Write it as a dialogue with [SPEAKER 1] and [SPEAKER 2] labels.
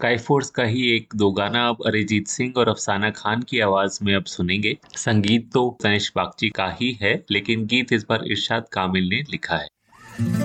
[SPEAKER 1] Sky force का ही एक दो गाना अब अरिजीत सिंह और अफसाना खान की आवाज में अब सुनेंगे। संगीत तो तनिष्क बागची का ही है, लेकिन गीत इस बार इरशाद कामिल ने लिखा है।